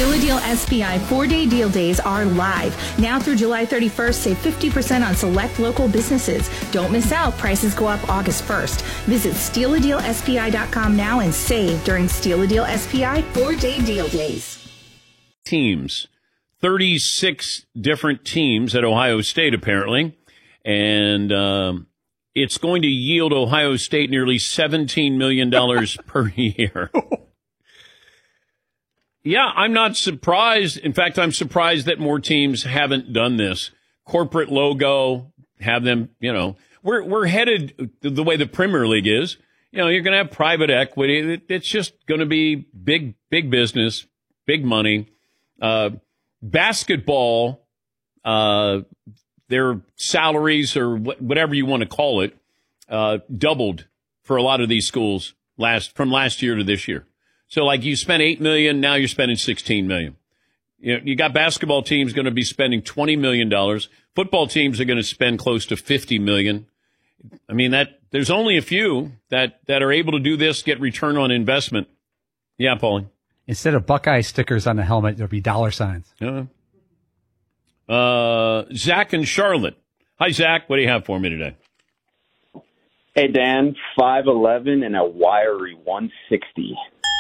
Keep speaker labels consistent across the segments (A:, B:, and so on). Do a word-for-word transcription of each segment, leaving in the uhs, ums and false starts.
A: Steal a Deal S B I four-day deal days are live. Now through July thirty-first, save fifty percent on select local businesses. Don't miss out. Prices go up August first. Visit steal a deal s b i dot com now and save during Steal a Deal S B I four-day deal days.
B: Teams. thirty-six different teams at Ohio State, apparently. And um, it's going to yield Ohio State nearly seventeen million dollars per year. Yeah, I'm not surprised. In fact, I'm surprised that more teams haven't done this. Corporate logo, have them, you know, we're we're headed the way the Premier League is. You know, you're going to have private equity. It's just going to be big, big business, big money. Uh, basketball, uh, their salaries or wh- whatever you want to call it, uh, doubled for a lot of these schools last from last year to this year. So, like, you spent eight million dollars, now you're spending sixteen million dollars. You know, you got basketball teams going to be spending twenty million dollars. Football teams are going to spend close to fifty million dollars. I mean, that there's only a few that, that are able to do this, get return on investment. Yeah, Paulie.
C: Instead of Buckeye stickers on the helmet, there'll be dollar signs.
B: Uh, uh, Zach and Charlotte. Hi, Zach. What do you have for me today?
D: Hey, Dan. five eleven and a wiry one sixty.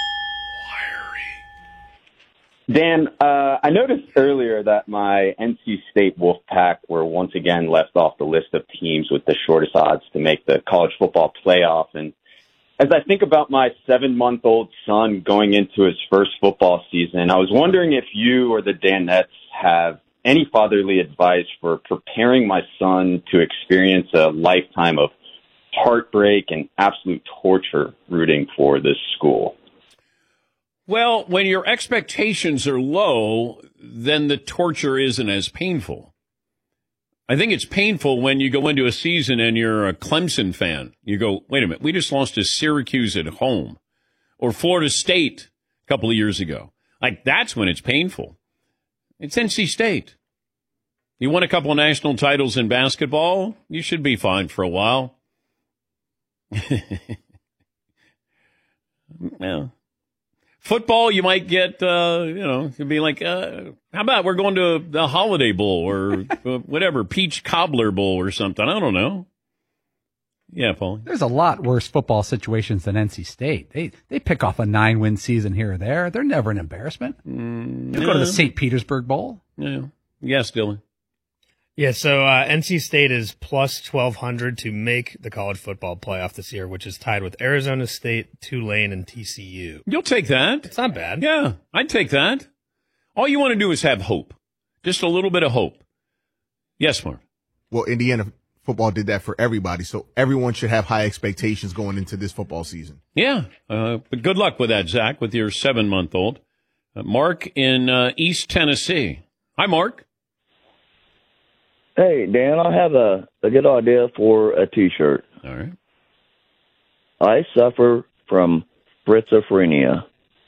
D: Dan, uh, I noticed earlier that my N C State Wolfpack were once again left off the list of teams with the shortest odds to make the college football playoff. And as I think about my seven-month-old son going into his first football season, I was wondering if you or the Danettes have any fatherly advice for preparing my son to experience a lifetime of heartbreak and absolute torture rooting for this school.
B: Well, when your expectations are low, then the torture isn't as painful. I think it's painful when you go into a season and you're a Clemson fan. You go, wait a minute, we just lost to Syracuse at home or Florida State a couple of years ago. Like, that's when it's painful. It's N C State. You won a couple of national titles in basketball, you should be fine for a while. Well, football, you might get, uh, you know, you'd be like, uh, how about we're going to the Holiday Bowl or uh, whatever, Peach Cobbler Bowl or something. I don't know. Yeah, Paul.
C: There's a lot worse football situations than N C State. They they pick off a nine-win season here or there. They're never an embarrassment.
B: Mm,
C: you
B: yeah.
C: go to the Saint Petersburg Bowl.
B: Yeah. Yes, Dylan.
E: Yeah, so uh, N C State is plus twelve hundred to make the college football playoff this year, which is tied with Arizona State, Tulane, and T C U.
B: You'll take that.
E: It's not bad.
B: Yeah, I'd take that. All you want to do is have hope. Just a little bit of hope. Yes, Mark.
F: Well, Indiana football did that for everybody, so everyone should have high expectations going into this football season.
B: Yeah, uh, but good luck with that, Zach, with your seven-month-old. Uh, Mark in uh, East Tennessee. Hi, Mark.
G: Hey, Dan, I have a, a good idea for a T-shirt.
B: All right.
G: I suffer from schizophrenia.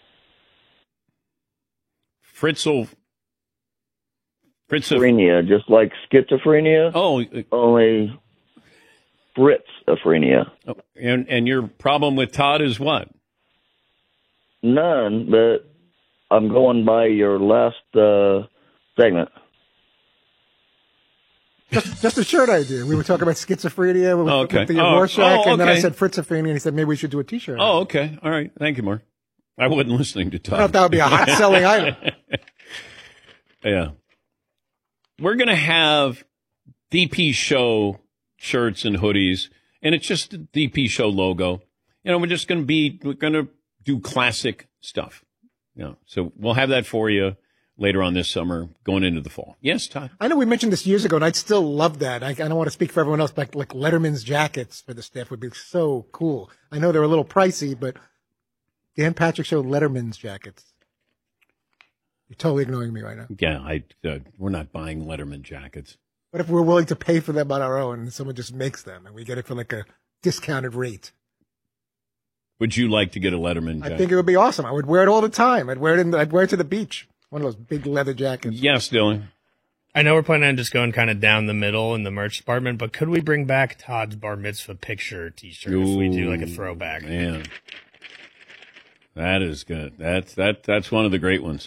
B: Fritzel. Fritzel.
G: Schizophrenia, just like schizophrenia.
B: Oh. Uh,
G: only schizophrenia.
B: Oh, and, and your problem with Todd is what?
G: None, but I'm going by your last uh, segment.
H: Just, just a shirt idea. We were talking about schizophrenia with,
B: oh, okay.
H: with the
B: oh,
H: Rorschach,
B: oh, okay.
H: and then I said schizophrenia, and he said maybe we should do a T-shirt.
B: Oh, okay. All right. Thank you, Mark. I wasn't listening to Todd.
H: I thought that would be a hot-selling item.
B: Yeah. We're going to have D P Show shirts and hoodies, and it's just the D P Show logo. You know, we're just going to be, we're going to do classic stuff. You know, so we'll have that for you later on this summer, going into the fall. Yes, Todd?
H: I know we mentioned this years ago, and I'd still love that. I, I don't want to speak for everyone else, but like Letterman's jackets for the staff would be so cool. I know they're a little pricey, but Dan Patrick Show Letterman's jackets. You're totally ignoring me right now.
B: Yeah, I. Uh, we're not buying Letterman jackets.
H: What if we're willing to pay for them on our own, and someone just makes them, and we get it for like a discounted rate?
B: Would you like to get a Letterman jacket?
H: I think it would be awesome. I would wear it all the time. I'd wear it in the, I'd wear it to the beach. One of those big leather jackets.
B: Yes, Dylan.
E: I know we're planning on just going kind of down the middle in the merch department, but could we bring back Todd's bar mitzvah picture T-shirt
B: Ooh,
E: if we do like a throwback?
B: Man, that is good. That's that. That's one of the great ones.